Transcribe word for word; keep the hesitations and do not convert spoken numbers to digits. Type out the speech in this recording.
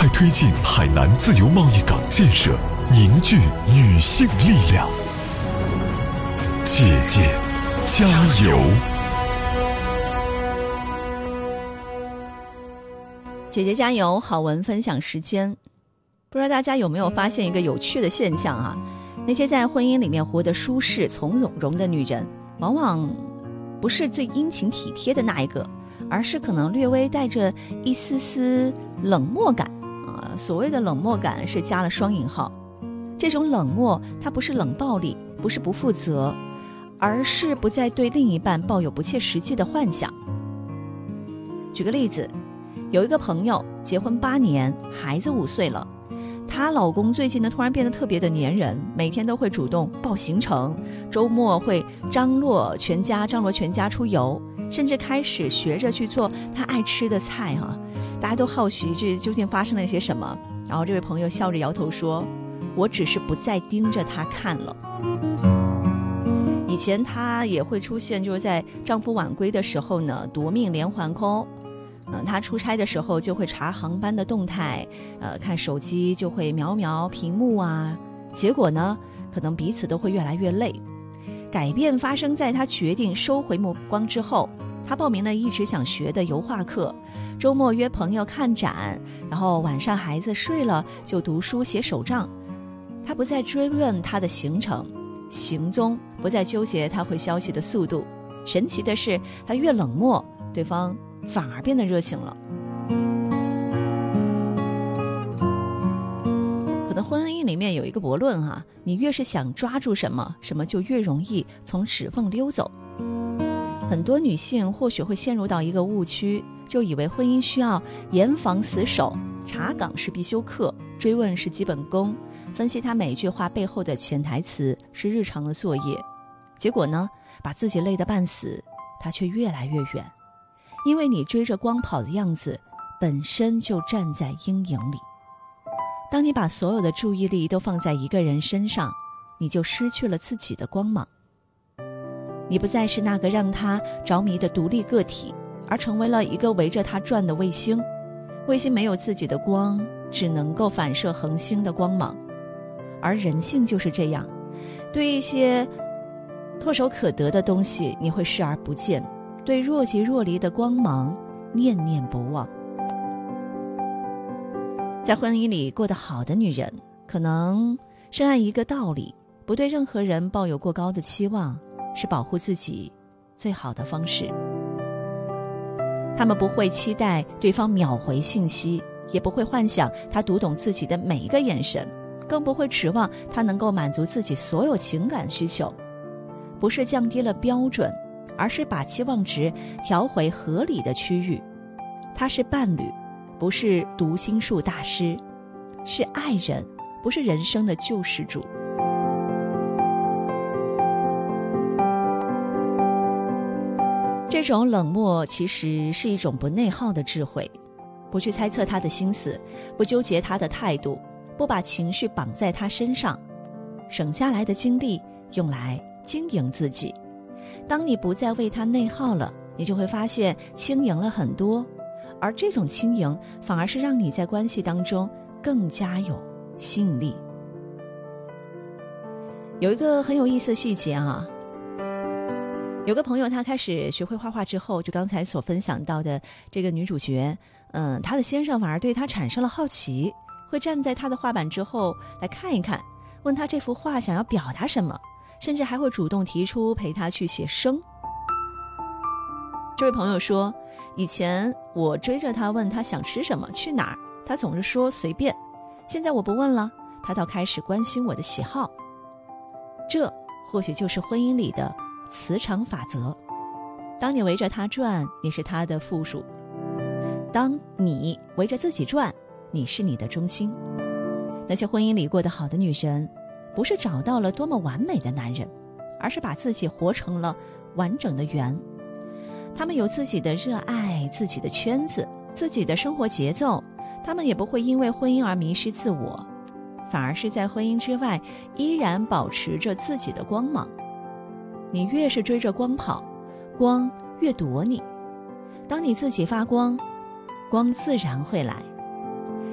推进海南自由贸易港建设，凝聚女性力量。姐姐加油！ 姐姐加油！好文分享时间。不知道大家有没有发现一个有趣的现象啊？那些在婚姻里面活得舒适从容的女人，往往不是最殷勤体贴的那一个，而是可能略微带着一丝丝冷漠感啊。所谓的冷漠感是加了双引号。这种冷漠，它不是冷暴力，不是不负责，而是不再对另一半抱有不切实际的幻想。举个例子，有一个朋友结婚八年，孩子五岁了，她老公最近呢突然变得特别的粘人，每天都会主动报行程，周末会张罗全家张罗全家出游，甚至开始学着去做她爱吃的菜哈、啊。大家都好奇这究竟发生了些什么，然后这位朋友笑着摇头说，我只是不再盯着她看了。以前她也会出现就是在丈夫晚归的时候呢夺命连环 call，嗯，他出差的时候就会查航班的动态，呃，看手机就会瞄瞄屏幕啊。结果呢，可能彼此都会越来越累。改变发生在他决定收回目光之后，他报名了一直想学的油画课，周末约朋友看展，然后晚上孩子睡了就读书写手账。他不再追问他的行程、行踪，不再纠结他回消息的速度。神奇的是，他越冷漠，对方反而变得热情了。可能婚姻里面有一个悖论哈、啊，你越是想抓住什么，什么就越容易从指缝溜走。很多女性或许会陷入到一个误区，就以为婚姻需要严防死守，查岗是必修课，追问是基本功，分析她每句话背后的潜台词是日常的作业。结果呢，把自己累得半死，她却越来越远。因为你追着光跑的样子本身就站在阴影里。当你把所有的注意力都放在一个人身上，你就失去了自己的光芒。你不再是那个让他着迷的独立个体，而成为了一个围着他转的卫星。卫星没有自己的光，只能够反射恒星的光芒。而人性就是这样，对一些唾手可得的东西你会视而不见，对若即若离的光芒念念不忘。在婚姻里过得好的女人，可能深谙一个道理，不对任何人抱有过高的期望，是保护自己最好的方式。她们不会期待对方秒回信息，也不会幻想他读懂自己的每一个眼神，更不会指望他能够满足自己所有情感需求。不是降低了标准，而是把期望值调回合理的区域。他是伴侣，不是读心术大师，是爱人，不是人生的救世主。这种冷漠其实是一种不内耗的智慧，不去猜测他的心思，不纠结他的态度，不把情绪绑在他身上，省下来的精力用来经营自己。当你不再为他内耗了，你就会发现轻盈了很多，而这种轻盈反而是让你在关系当中更加有吸引力。有一个很有意思的细节啊，有个朋友他开始学会画画之后，就刚才所分享到的这个女主角，嗯，她的先生反而对她产生了好奇，会站在她的画板之后来看一看，问她这幅画想要表达什么，甚至还会主动提出陪她去写生。这位朋友说，以前我追着他问他想吃什么去哪儿，他总是说随便，现在我不问了，他倒开始关心我的喜好。这或许就是婚姻里的磁场法则。当你围着他转，你是他的附属；当你围着自己转，你是你的中心。那些婚姻里过得好的女人，不是找到了多么完美的男人，而是把自己活成了完整的圆。他们有自己的热爱，自己的圈子，自己的生活节奏，他们也不会因为婚姻而迷失自我，反而是在婚姻之外依然保持着自己的光芒。你越是追着光跑，光越躲你。当你自己发光，光自然会来。